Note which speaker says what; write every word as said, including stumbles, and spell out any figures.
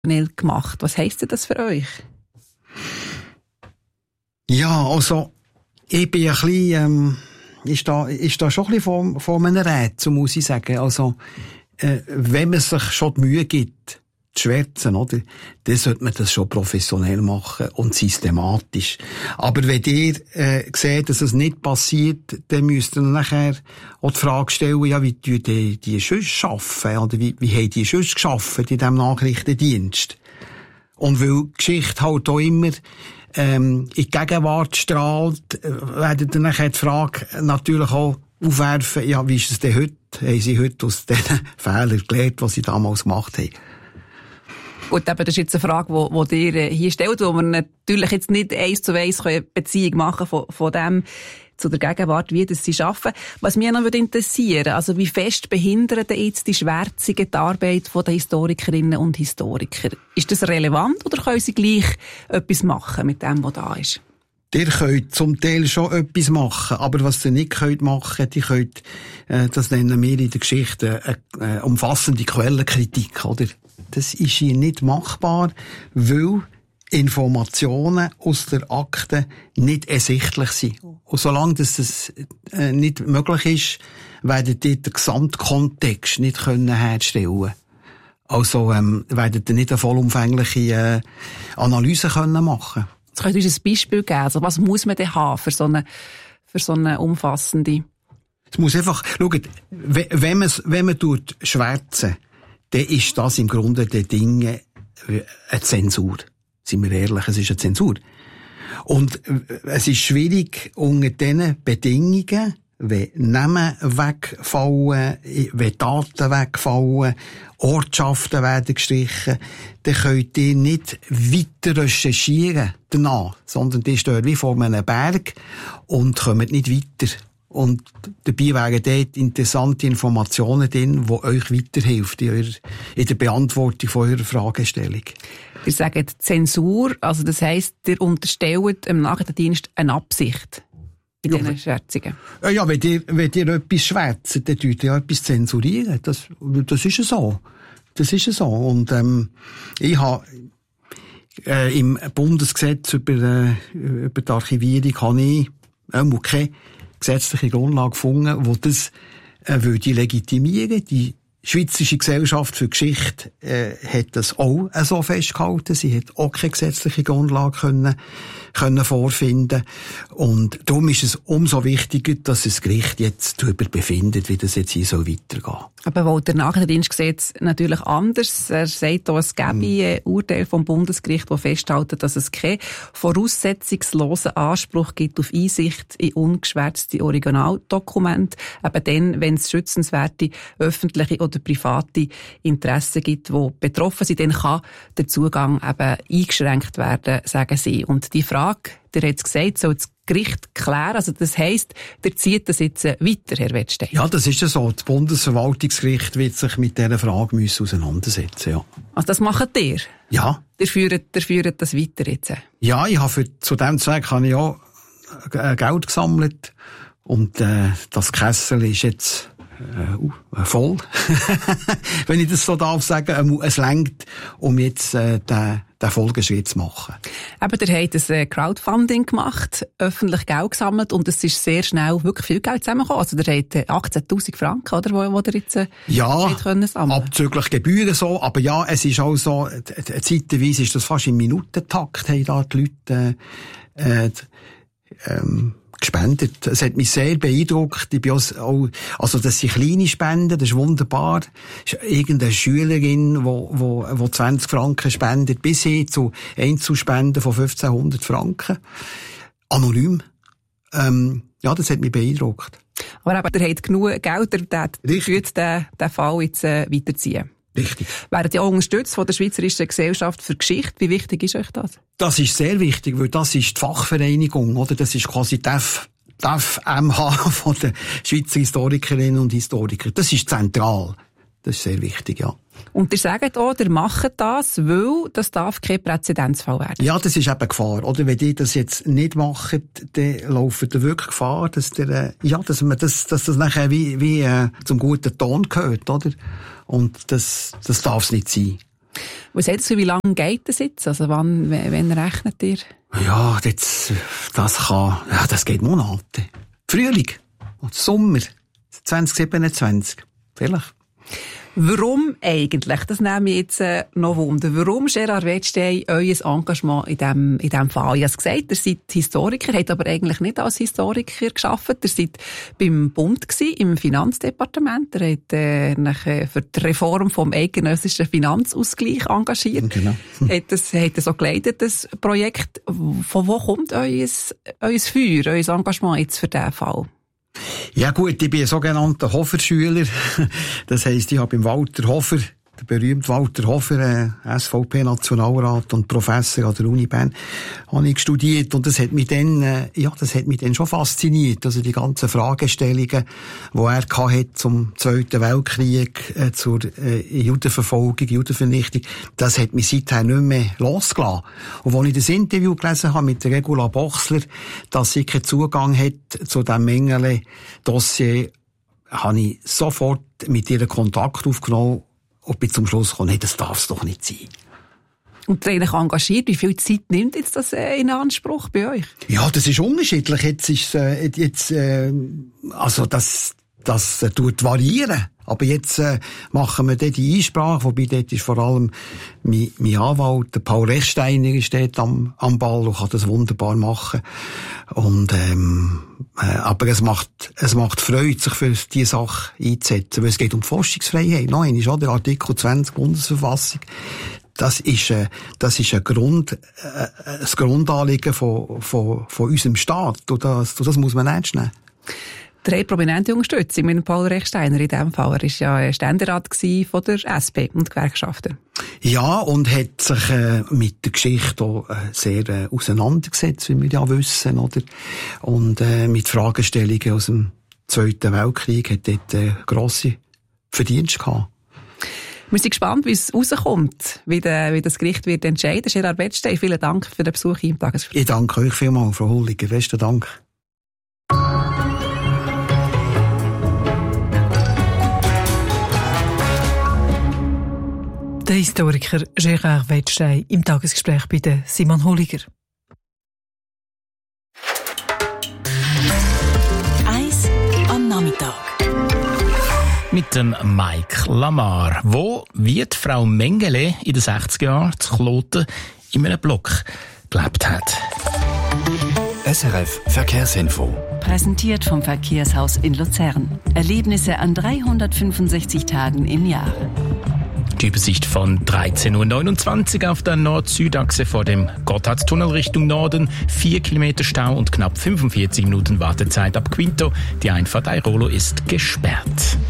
Speaker 1: gemacht. Was heisst denn das für euch?
Speaker 2: Ja, also, ich bin ein bisschen, ähm, ist da, ist da schon ein bisschen von, von einem Rätsel, so muss ich sagen. Also, äh, wenn man sich schon die Mühe gibt, zu schwärzen, oder? Dann sollte man das schon professionell machen und systematisch. Aber wenn ihr, äh, seht, dass es nicht passiert, dann müsst ihr nachher auch die Frage stellen, ja, wie tun die, die sonst arbeiten? Oder wie, wie haben die sonst gearbeitet in diesem Nachrichtendienst? Und weil die Geschichte halt auch immer, ähm, in die Gegenwart strahlt, werden dann nachher die Frage natürlich auch aufwerfen, ja, wie ist es denn heute? Haben sie heute aus diesen Fehlern gelernt, die sie damals gemacht haben?
Speaker 1: Gut, eben, das ist jetzt eine Frage, die, die dir hier stellt, wo wir natürlich jetzt nicht eins zu eins eine Beziehung machen von, von dem zu der Gegenwart, wie das sie arbeiten. Was mich noch interessieren würde, also wie fest behindern denn jetzt die Schwärzungen die Arbeit der Historikerinnen und Historiker? Ist das relevant oder können sie gleich etwas machen mit dem, was da ist?
Speaker 2: Ihr könnt zum Teil schon etwas machen, aber was ihr nicht könnt machen, die könnt, äh, das nennen wir in der Geschichte, eine, eine umfassende Quellenkritik, oder? Das ist hier nicht machbar, weil Informationen aus der Akte nicht ersichtlich sind. Und solange das äh, nicht möglich ist, werdet ihr den Gesamtkontext nicht können herstellen. Also ähm, werdet ihr nicht eine vollumfängliche äh, Analyse können machen.
Speaker 1: Jetzt könnt ihr uns ein Beispiel geben. Also was muss man denn haben für so eine, für so eine umfassende?
Speaker 2: Es muss einfach, schaut, wenn man, wenn man tut schwärzen, dann ist das im Grunde der Dinge eine Zensur. Sind wir ehrlich, es ist eine Zensur. Und es ist schwierig unter diesen Bedingungen, wenn Namen wegfallen, wenn Daten wegfallen, Ortschaften werden gestrichen, dann könnt ihr nicht weiter recherchieren danach, sondern ihr steht wie vor einem Berg und kommt nicht weiter. Und dabei wären dort interessante Informationen drin, die euch weiterhelfen in, eurer, in der Beantwortung von eurer Fragestellung.
Speaker 1: Ihr sagt Zensur, also das heisst, ihr unterstellt im Nachrichtendienst eine Absicht bei ja, diesen Schwärzungen.
Speaker 2: Ja, wenn ihr, wenn ihr etwas schwärzt, dann tut ihr etwas zensurieren. Das, das ist ja so. Das ist ja so. Und ähm, ich habe äh, im Bundesgesetz über, äh, über die Archivierung habe ich äh, keine gesetzliche Grundlage gefunden, die das äh, würde legitimieren. Die Schweizerische Gesellschaft für Geschichte äh, hat das auch äh, so festgehalten. Sie hat auch keine gesetzliche Grundlage können, können vorfinden. Und darum ist es umso wichtiger, dass das Gericht jetzt darüber befindet, wie das jetzt hier so weitergeht.
Speaker 1: Aber wo der Nachrichtendienst sieht es natürlich anders. Er sagt auch, es gäbe ein Urteil vom Bundesgericht, das festhält, dass es keinen voraussetzungslosen Anspruch gibt auf Einsicht in ungeschwärzte Originaldokumente. Eben dann, wenn es schützenswerte öffentliche oder private Interessen gibt, die betroffen sind, dann kann der Zugang eben eingeschränkt werden, sagen sie. Und die Frage, der hat es gesagt, soll das Gericht klären. Also das heisst, der zieht das jetzt weiter, Herr Wettstein.
Speaker 2: Ja, das ist ja so. Das Bundesverwaltungsgericht wird sich mit dieser Frage müssen auseinandersetzen, ja.
Speaker 1: Also das macht ihr?
Speaker 2: Ja.
Speaker 1: Ihr führt, ihr führt das weiter jetzt?
Speaker 2: Ja, ich habe für, zu dem Zweck habe ich auch Geld gesammelt. Und äh, das Kessel ist jetzt äh, voll. Wenn ich das so darf sagen, es reicht, um jetzt äh, den den Folgeschritt zu machen.
Speaker 1: Eben, der hat ein Crowdfunding gemacht, öffentlich Geld gesammelt und es ist sehr schnell wirklich viel Geld zusammengekommen. Also der hat achtzehntausend Franken, oder, wo, wo der jetzt äh,
Speaker 2: ja,
Speaker 1: können sammeln.
Speaker 2: Abzüglich Gebühren so, aber ja, es ist auch so, zeitweise ist das fast im Minutentakt, haben da die Leute äh, äh, ähm, gespendet. Es hat mich sehr beeindruckt. Ich bin auch, also das sind kleine Spenden, das ist wunderbar. Das ist irgendeine Schülerin, wo, wo, wo zwanzig Franken spendet, bis hin zu Einzelspenden von fünfzehnhundert Franken. Anonym. Ähm, ja, das hat mich beeindruckt.
Speaker 1: Aber eben, der hat genug Geld, der wird den, den Fall jetzt äh, weiterziehen.
Speaker 2: Richtig.
Speaker 1: Werden ja auch unterstützt von der Schweizerischen Gesellschaft für Geschichte. Wie wichtig ist euch das?
Speaker 2: Das ist sehr wichtig, weil das ist die Fachvereinigung, oder? Das ist quasi die F, die F M H von den Schweizer Historikerinnen und Historiker. Das ist zentral. Das ist sehr wichtig, ja.
Speaker 1: Und ihr sagt auch, ihr macht das, weil das darf kein Präzedenzfall werden.
Speaker 2: Ja, das ist eben Gefahr, oder? Wenn ihr das jetzt nicht macht, dann laufen ihr wirklich Gefahr, dass der, ja, dass man das, dass das nachher wie, wie, äh, zum guten Ton gehört, oder? Und das, das darf es nicht sein.
Speaker 1: Was sagt ihr, wie lange geht das jetzt? Also wann, wann rechnet ihr?
Speaker 2: Ja, das, das kann, ja, das geht Monate. Frühling und Sommer zwanzig siebenundzwanzig. Vielleicht.
Speaker 1: Warum eigentlich? Das nehme ich jetzt äh, noch Wunder. Warum, Gerard Wettstein, euer Engagement in diesem in dem Fall? Ich habe es gesagt, ihr seid Historiker, habt aber eigentlich nicht als Historiker gearbeitet. Ihr seid beim Bund gewesen, im Finanzdepartement. Ihr habt äh, nachher für die Reform vom eidgenössischen Finanzausgleich engagiert.
Speaker 2: Genau.
Speaker 1: Hat das, hat das auch geleitet, das Projekt. Von wo kommt euer, euer Feuer, euer Engagement jetzt für diesen Fall?
Speaker 2: Ja gut, ich bin ein sogenannter Hofer-Schüler. Das heisst, ich habe beim Walter Hofer, der berühmte Walter Hofer, äh, S V P-Nationalrat und Professor an der Uni Bern, habe ich studiert. Und das hat mich dann, äh, ja, das hat mich dann schon fasziniert. Also die ganzen Fragestellungen, die er hatte zum Zweiten Weltkrieg, äh, zur äh, Judenverfolgung, Judenvernichtung, das hat mich seither nicht mehr losgelassen. Und als ich das Interview gelesen habe mit der Regula Bochsler, dass sie keinen Zugang hat zu diesem Mengele-Dossier, habe ich sofort mit ihr Kontakt aufgenommen und bin zum Schluss gekommen, nee, das darf es doch nicht sein.
Speaker 1: Und ihr euch engagiert, wie viel Zeit nimmt jetzt das äh, in Anspruch bei euch?
Speaker 2: Ja, das ist unterschiedlich. Jetzt ist äh, jetzt äh, also das das äh, tut variieren. Aber jetzt äh, machen wir dort die Einsprache, wobei dort ist vor allem mein, mein Anwalt, der Paul Rechsteiner, ist dort am, am Ball und kann das wunderbar machen. Und ähm, äh, aber es macht es macht Freude, sich für diese Sache einzusetzen, weil es geht um die Forschungsfreiheit. Nein, ist auch der Artikel zwanzig Bundesverfassung. Das ist äh, das ist ein Grund, äh, das Grundanliegen von von von unserem Staat. Und das, und das muss man ernst nehmen.
Speaker 1: Drei prominente Unterstützung mit Paul Rechsteiner in diesem Fall. Er war ja Ständerat von der S P und Gewerkschaften.
Speaker 2: Ja, und hat sich äh, mit der Geschichte auch äh, sehr äh, auseinandergesetzt, wie wir ja wissen, oder? Und äh, mit Fragestellungen aus dem Zweiten Weltkrieg hat dort äh, grosse Verdienste gehabt.
Speaker 1: Wir sind gespannt, wie es rauskommt, wie, de, wie das Gericht wird entscheiden. Gerard Wettstein, vielen Dank für den Besuch hier im Tagesgespräch.
Speaker 2: Ich danke euch vielmals, Frau Hulliger. Besten Dank.
Speaker 3: Der Historiker Gerard Wettstein im Tagesgespräch bei der Simon Hulliger.
Speaker 4: Eis am Nachmittag.
Speaker 5: Mit dem Mike Lamar, wo wie die Frau Mengele in den sechziger Jahren zu Kloten in einem Block gelebt hat.
Speaker 6: S R F Verkehrsinfo.
Speaker 4: Präsentiert vom Verkehrshaus in Luzern. Erlebnisse an dreihundertfünfundsechzig Tagen im Jahr.
Speaker 5: Die Übersicht von dreizehn Uhr neunundzwanzig auf der Nord-Süd-Achse vor dem Gotthardstunnel Richtung Norden. Vier Kilometer Stau und knapp fünfundvierzig Minuten Wartezeit ab Quinto. Die Einfahrt Airolo ist gesperrt.